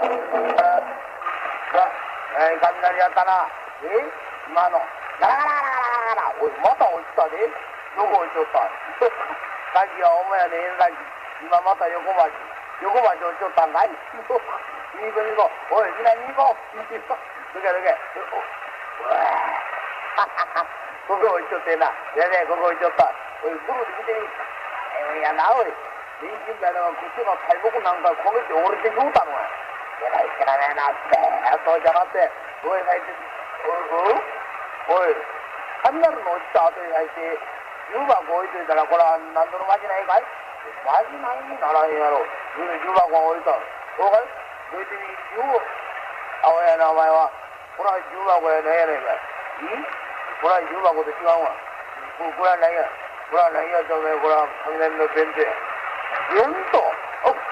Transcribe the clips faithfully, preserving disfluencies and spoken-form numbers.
えー、雷やったな。え今の。ガラガラガラガラガラ。おい、また落ちたで。どこ落ちとったさっきはお前やね、縁先。今また横町。横町落ちとったんかい。行こう、行こう。おい、みんなに行こう。どけどけ。ここ落ちとってな。やね、ここ落ちとった。おい、ブルで見てみ。えー、やな、おい。臨近会の口の大木なんか焦げて折れてしもうたのや。えらい知らねえなって。そうじゃなって、おい、入って、おい、おい、雷の落ちた後に入って、重箱置いといたら、これは何度のまじないかい？まじないにならへんやろ。重箱置いた。そうかい？どうやってみ、重、青やな、お前は。これは重箱やねえやねんかい。いい？これは重箱と違うわ。これは何や？これは何やとお前、これは雷の弁当や。弁当？おっ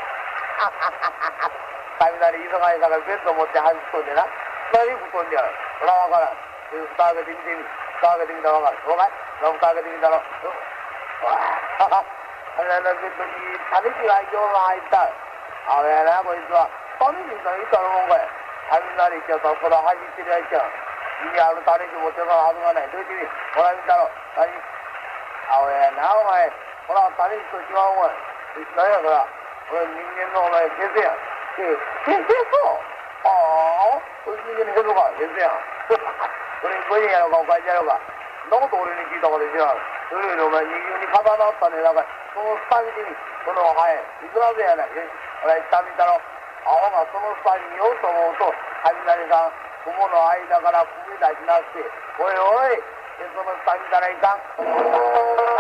雷急がいだから弁当持って走っとんでな。何食とんじゃろ。ほらわからん。蓋開けてみてみ。蓋開けてみたらわかる。そうかい？蓋開けてみたら。わあ、雷の弁当にタヌキが今日が入った。あやな、こいつは。タヌキがいたのもんかい。雷行っちゃったらそら走ってるやつやん。いや、あのタヌキ持ってたはずがない。どうしてみ。ほら見たろ。何？あやな、お前。ほら、タヌキと違うお前。何やから。これ人間のお前、先生やん。先生そうああ、人間の先生か、先生やん。これ、ご人やろか、おかえりやろか。そんなこと俺に聞いたこと知らん。それよりお前、人形に刀あったね。なんか、その下見てみ。その、はい、いくらぜやない。ほら、下見たろ。青がその下に見ようと思うと、雷さん、雲の間から踏み出しなくて、おいおい、その下見たらいかん。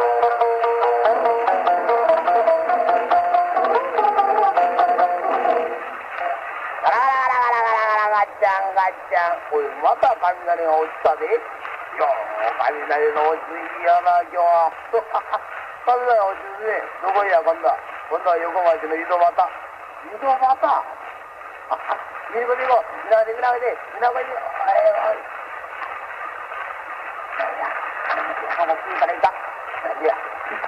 ガッチャンガッチャン。おい、また雷が落ちたで。よー、雷の落ちいいやな、今日は。雷が落ちるね。どこや、今度は。今度は横町の井戸端。井戸端見る見る。みなでみなで、みなこに。おいおい。なんや、話するからいか。なんや。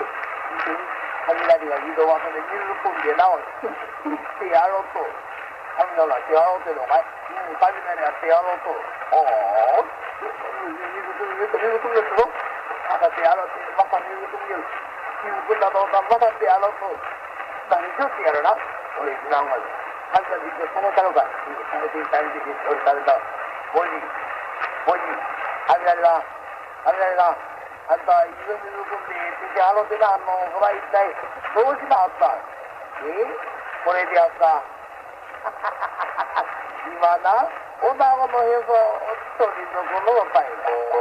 雷が井戸端で水込んでなおい。ってやろうと。雷が手やろうってのかい。雷やってやろうと。おお。水汲みると水汲みると。また手やろうって、また水汲みる。水汲んだと思ったらまた手やろうと。何しよってやるな。俺、知らんわよ。あんたに一応そのたのか。食べて食べて俺食べた。もじ、もじ、雷だ。雷だ。あんた、水水汲んで手やろうってな、あの、ほら一体、どうしなはったえこれでやった。今な、おなごのへそ、一人のこのおたいだ。